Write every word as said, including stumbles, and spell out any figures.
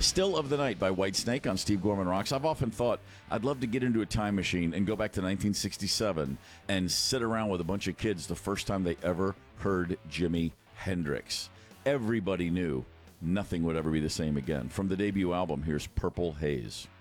Still of the Night by Whitesnake on Steve Gorman Rocks. I've often thought I'd love to get into a time machine and go back to nineteen sixty-seven and sit around with a bunch of kids the first time they ever heard Jimi Hendrix. Everybody knew nothing would ever be the same again. From the debut album, here's Purple Haze.